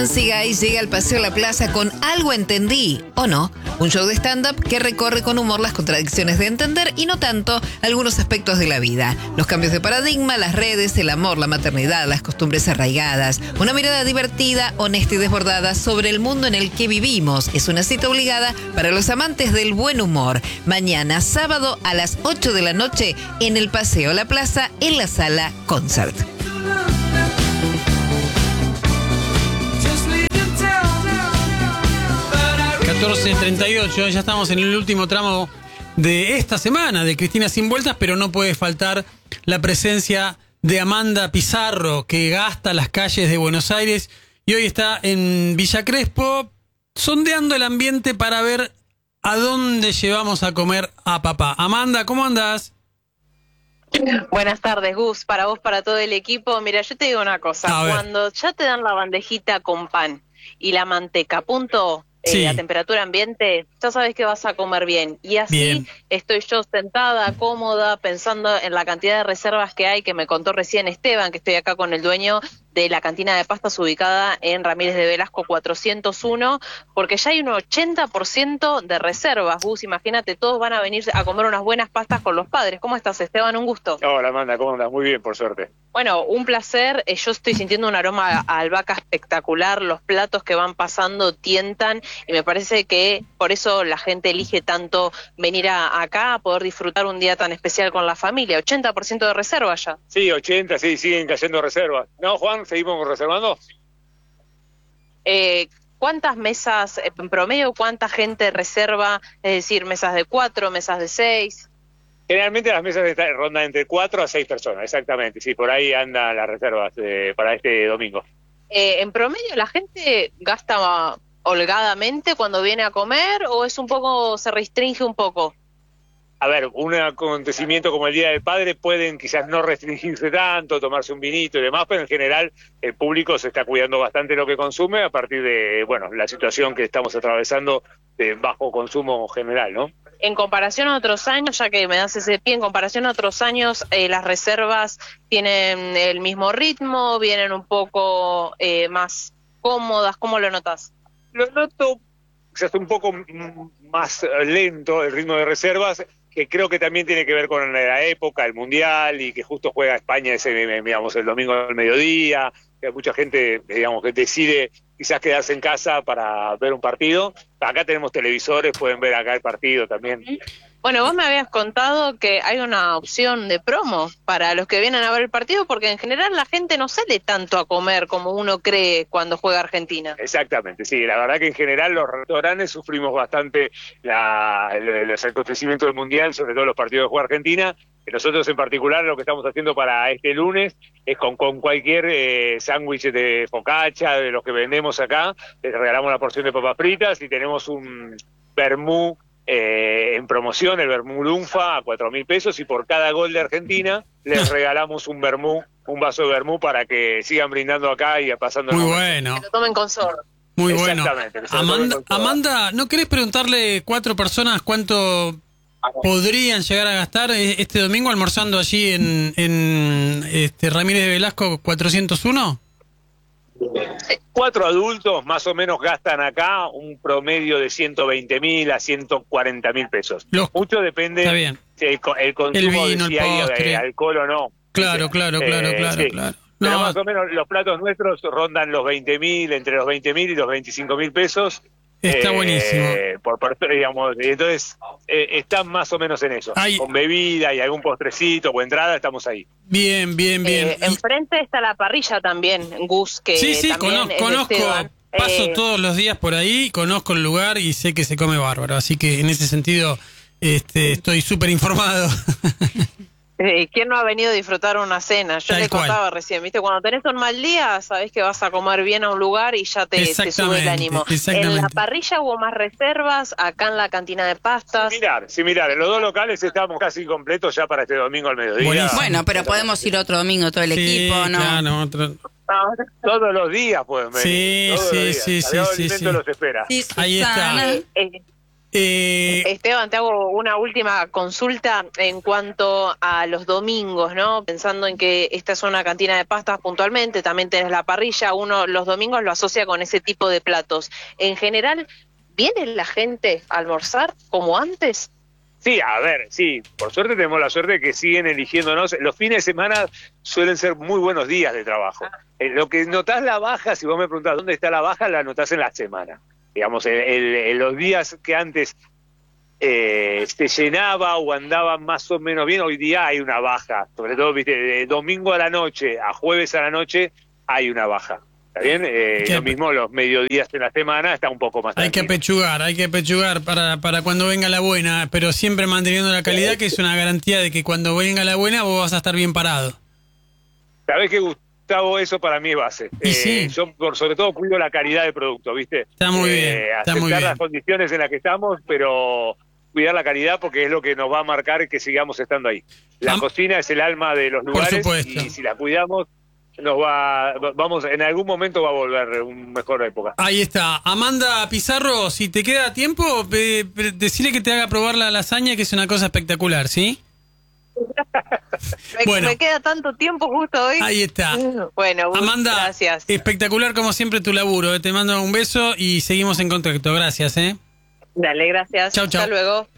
Nancy Guy llega al Paseo La Plaza con Algo Entendí, ¿o no? Un show de stand-up que recorre con humor las contradicciones de entender y no tanto algunos aspectos de la vida. Los cambios de paradigma, las redes, el amor, la maternidad, las costumbres arraigadas. Una mirada divertida, honesta y desbordada sobre el mundo en el que vivimos. Es una cita obligada para los amantes del buen humor. Mañana, sábado, a las 8 de la noche, en el Paseo La Plaza, en la Sala Concert. 14:38, ya estamos en el último tramo de esta semana de Cristina Sin Vueltas, pero no puede faltar la presencia de Amanda Pizarro, que gasta las calles de Buenos Aires y hoy está en Villa Crespo sondeando el ambiente para ver a dónde llevamos a comer a papá. Amanda, ¿cómo andás? Buenas tardes, Gus, para vos, para todo el equipo. Mira, yo te digo una cosa, cuando ya te dan la bandejita con pan y la manteca, punto, sí, a temperatura ambiente, ya sabes que vas a comer bien. Y así bien. Estoy yo sentada, cómoda, pensando en la cantidad de reservas que hay, que me contó recién Esteban, que estoy acá con el dueño de la cantina de pastas ubicada en Ramírez de Velasco 401, porque ya hay un 80% de reservas. Gus, imagínate, todos van a venir a comer unas buenas pastas con los padres. ¿Cómo estás, Esteban? Un gusto. Hola, Amanda, ¿cómo andas? Muy bien, por suerte. Bueno, un placer. Yo estoy sintiendo un aroma a albahaca espectacular. Los platos que van pasando tientan y me parece que por eso la gente elige tanto venir acá a poder disfrutar un día tan especial con la familia. 80% de reservas ya. Sí, 80, sí, siguen cayendo reservas. ¿No, Juan? ¿Seguimos reservando? ¿Cuántas mesas, en promedio, cuánta gente reserva? Es decir, mesas de 4, mesas de 6. Generalmente las mesas rondan entre 4 a 6 personas, exactamente. Sí, por ahí andan las reservas para este domingo. ¿En promedio la gente gasta holgadamente cuando viene a comer o es un poco, se restringe un poco? A ver, un acontecimiento como el Día del Padre pueden quizás no restringirse tanto, tomarse un vinito y demás, pero en general el público se está cuidando bastante lo que consume a partir de, bueno, la situación que estamos atravesando de bajo consumo general, ¿no? En comparación a otros años, ya que me das ese pie, en comparación a otros años, las reservas tienen el mismo ritmo, vienen un poco más cómodas, ¿cómo lo notas? Lo noto quizás un poco más lento el ritmo de reservas, que creo que también tiene que ver con la época, el Mundial, y que justo juega España digamos, el domingo al mediodía, que hay mucha gente, digamos, que decide quizás quedarse en casa para ver un partido. Acá tenemos televisores, pueden ver acá el partido también. Bueno, vos me habías contado que hay una opción de promo para los que vienen a ver el partido, porque en general la gente no sale tanto a comer como uno cree cuando juega Argentina. Exactamente, sí, la verdad que en general los restaurantes sufrimos bastante los acontecimientos del Mundial, sobre todo los partidos que juega Argentina. Nosotros en particular lo que estamos haciendo para este lunes es con cualquier sándwich de focaccia, de los que vendemos acá, les regalamos una porción de papas fritas y tenemos un vermú en promoción, el vermú Lunfa a 4.000 pesos, y por cada gol de Argentina les regalamos un vaso de vermú para que sigan brindando acá y pasando. Muy bueno. Que lo tomen con sorbo. Muy bueno. Amanda, ¿no querés preguntarle 4 personas cuánto podrían llegar a gastar este domingo almorzando allí en Ramírez de Velasco 401? 4 adultos más o menos gastan acá un promedio de 120.000 a 140.000 pesos. Mucho depende el consumo, el vino, de si hay alcohol o no. Claro. Sí. Pero más o menos los platos nuestros rondan los 20.000, entre los 20.000 y los 25.000 pesos. Está buenísimo. Digamos, entonces están más o menos en eso. Con bebida y algún postrecito o entrada, estamos ahí. Bien. Enfrente está la parrilla también, Gus, que sí, también conozco. Paso todos los días por ahí, conozco el lugar y sé que se come bárbaro. Así que en ese sentido estoy súper informado. ¿Quién no ha venido a disfrutar una cena? Yo le contaba recién, ¿viste? Cuando tenés un mal día, sabés que vas a comer bien a un lugar y ya te sube el ánimo. En la parrilla hubo más reservas, acá en la cantina de pastas. Similar. En los dos locales estamos casi completos ya para este domingo al mediodía. Buenísimo. Bueno, pero podemos ir otro domingo todo el equipo, ¿no? Claro, otro. Todos los días pueden venir. Sí. Los espera. Ahí está. Esteban, te hago una última consulta en cuanto a los domingos, ¿no? Pensando en que esta es una cantina de pastas puntualmente, también tenés la parrilla, uno los domingos lo asocia con ese tipo de platos. En general, ¿viene la gente a almorzar como antes? Sí, a ver, sí, por suerte tenemos la suerte de que siguen eligiéndonos. Los fines de semana suelen ser muy buenos días de trabajo. Lo que notás la baja, si vos me preguntás dónde está la baja, la notás en la semana. Digamos, los días que antes se llenaba o andaba más o menos bien, hoy día hay una baja. Sobre todo, viste, de domingo a la noche a jueves a la noche hay una baja. ¿Está bien? Lo mismo los mediodías de la semana está un poco más tranquilo. Hay que pechugar para cuando venga la buena, pero siempre manteniendo la calidad, que es una garantía de que cuando venga la buena vos vas a estar bien parado. ¿Sabés qué, Gustavo? Eso para mí es base. Sí. Yo sobre todo cuido la calidad del producto, ¿viste? Está muy bien. Está muy bien. Las condiciones en las que estamos, pero cuidar la calidad porque es lo que nos va a marcar que sigamos estando ahí. La cocina es el alma de los lugares y si la cuidamos vamos, en algún momento va a volver una mejor época. Ahí está. Amanda Pizarro, si te queda tiempo, decile que te haga probar la lasaña, que es una cosa espectacular, ¿sí? Me queda tanto tiempo justo hoy. Ahí está. Bueno, Amanda, gracias. Espectacular como siempre tu laburo. Te mando un beso y seguimos en contacto. Gracias, Dale, gracias. Chau, chau. Hasta luego.